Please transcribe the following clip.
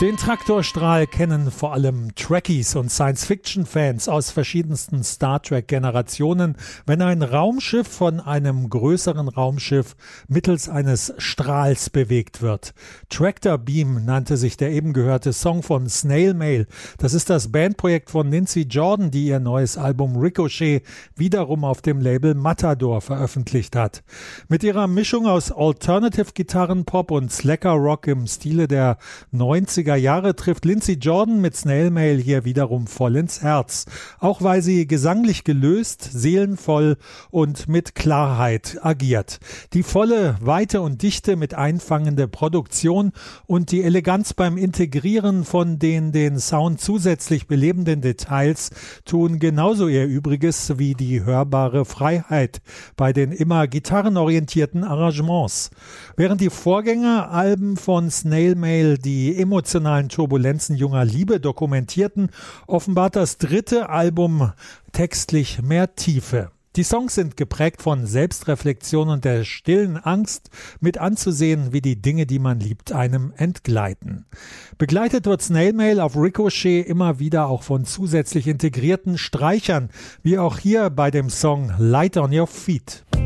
Den Traktorstrahl kennen vor allem Trekkies und Science-Fiction-Fans aus verschiedensten Star Trek-Generationen, wenn ein Raumschiff von einem größeren Raumschiff mittels eines Strahls bewegt wird. Tractor Beam nannte sich der eben gehörte Song von Snail Mail. Das ist das Bandprojekt von Lindsey Jordan, die ihr neues Album Ricochet wiederum auf dem Label Matador veröffentlicht hat. Mit ihrer Mischung aus Alternative-Gitarren, Pop und Slacker-Rock im Stile der 90er Jahre trifft Lindsey Jordan mit Snail Mail hier wiederum voll ins Herz. Auch weil sie gesanglich gelöst, seelenvoll und mit Klarheit agiert. Die volle Weite und Dichte mit einfangender Produktion und die Eleganz beim Integrieren von den Sound zusätzlich belebenden Details tun genauso ihr Übriges wie die hörbare Freiheit bei den immer gitarrenorientierten Arrangements. Während die Vorgängeralben von Snail Mail die emotionalen Turbulenzen junger Liebe dokumentierten, offenbart das dritte Album textlich mehr Tiefe. Die Songs sind geprägt von Selbstreflexion und der stillen Angst, mit anzusehen, wie die Dinge, die man liebt, einem entgleiten. Begleitet wird Snail Mail auf Ricochet immer wieder auch von zusätzlich integrierten Streichern, wie auch hier bei dem Song Light on Your Feet.